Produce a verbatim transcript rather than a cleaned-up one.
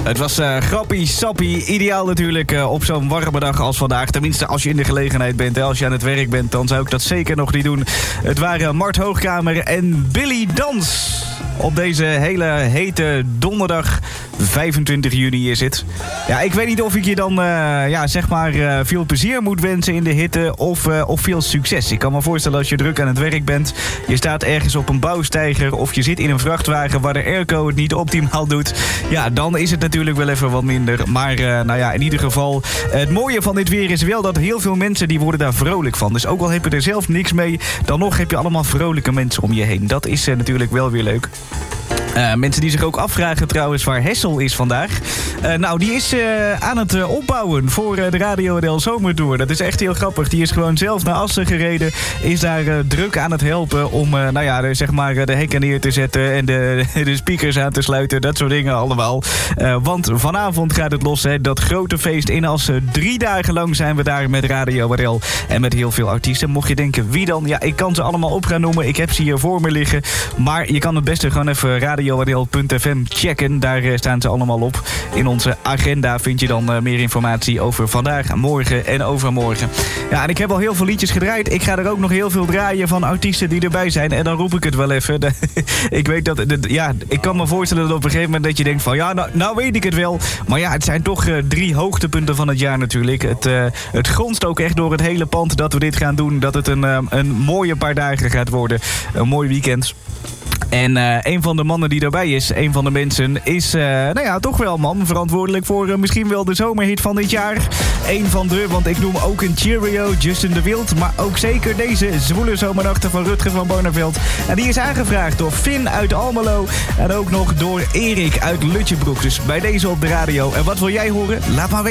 Het was uh, grappie, sappie, ideaal natuurlijk uh, op zo'n warme dag als vandaag. Tenminste, als je in de gelegenheid bent, hè. Als je aan het werk bent, dan zou ik dat zeker nog niet doen. Het waren Mart Hoogkamer en Billy Dans. Op deze hele hete donderdag, vijfentwintig juni is het. Ja, ik weet niet of ik je dan uh, ja, zeg maar uh, veel plezier moet wensen in de hitte of, uh, of veel succes. Ik kan me voorstellen als je druk aan het werk bent, je staat ergens op een bouwsteiger of je zit in een vrachtwagen waar de airco het niet optimaal doet. Ja, dan is het natuurlijk wel even wat minder. Maar uh, nou ja, in ieder geval, het mooie van dit weer is wel dat heel veel mensen die worden daar vrolijk van. Dus ook al heb je er zelf niks mee, dan nog heb je allemaal vrolijke mensen om je heen. Dat is uh, natuurlijk wel weer leuk. Uh, mensen die zich ook afvragen trouwens waar Hessel is vandaag. Uh, nou, die is uh, aan het uh, opbouwen voor uh, de Radio Del Zomertour. Dat is echt heel grappig. Die is gewoon zelf naar Assen gereden. Is daar uh, druk aan het helpen om uh, nou ja, de, zeg maar, de hekken neer te zetten en de, de speakers aan te sluiten. Dat soort dingen allemaal. Uh, want vanavond gaat het los, hè, dat grote feest in Assen. Drie dagen lang zijn we daar met Radio Del en met heel veel artiesten. Mocht je denken, wie dan? Ja, ik kan ze allemaal op gaan noemen. Ik heb ze hier voor me liggen. Maar je kan het beste gewoon even radio r d l punt f m checken. Daar uh, staan ze allemaal op. In onze agenda vind je dan uh, meer informatie over vandaag, morgen en overmorgen. Ja, en ik heb al heel veel liedjes gedraaid. Ik ga er ook nog heel veel draaien van artiesten die erbij zijn. En dan roep ik het wel even. Ik weet dat, dat... Ja, ik kan me voorstellen dat op een gegeven moment dat je denkt van... Ja, nou, nou weet ik het wel. Maar ja, het zijn toch uh, drie hoogtepunten van het jaar natuurlijk. Het, uh, het gronst ook echt door het hele pand dat we dit gaan doen. Dat het een, uh, een mooie paar dagen gaat worden. Een mooi weekend. En uh, een van de mannen die daarbij is, een van de mensen, is uh, nou ja, toch wel man verantwoordelijk voor uh, misschien wel de zomerhit van dit jaar. Eén van de, want ik noem ook een Cheerio, Justin de Wild, maar ook zeker deze zwoele zomernachten van Rutger van Barneveld. En die is aangevraagd door Finn uit Almelo en ook nog door Erik uit Lutjebroek. Dus bij deze op de radio. En wat wil jij horen? Laat maar weten.